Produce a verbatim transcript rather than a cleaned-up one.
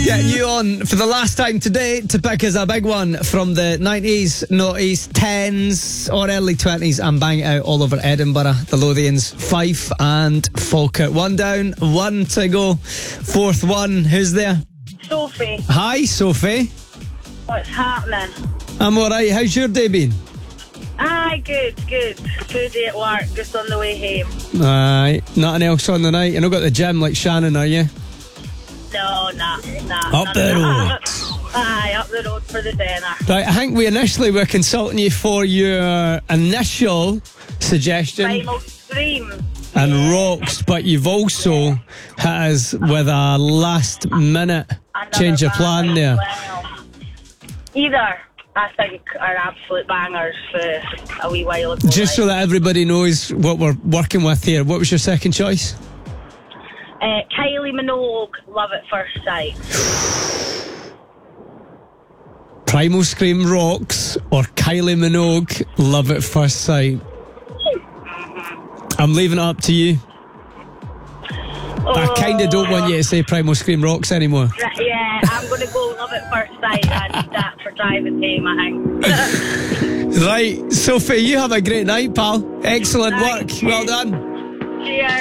Getting you on for the last time today to pick us a big one from the nineties, noughties, tens or early twenties and bang it out all over Edinburgh. The Lothians, Fife and Falkirk. One down, one to go. Fourth one, who's there? Sophie. Hi, Sophie. What's happening? I'm alright. How's your day been? Aye, good, good. Good day at work, just on the way home. Aye, nothing else on the night. You're not got the gym like Shannon, are you? No, nah, nah. Up the road. Aye, up the road for the dinner. Right, I think we initially were consulting you for your initial suggestion Primal Scream. and rocks, but you've also hit us with a last minute Another change of plan banger there. as well. Either, I think, are absolute bangers for a wee while ago. Just so that everybody knows what we're working with here, what was your second choice? Uh, Kylie Minogue, Love at First Sight. Primal Scream rocks or Kylie Minogue, Love at First Sight? I'm leaving it up to you. Oh, I kind of don't want you to say Primal Scream rocks anymore. Yeah, I'm going to go Love at First Sight. I need that for driving home, I think. Right, Sophie, you have a great night, pal. Excellent work. Thank Well you. done. Cheers.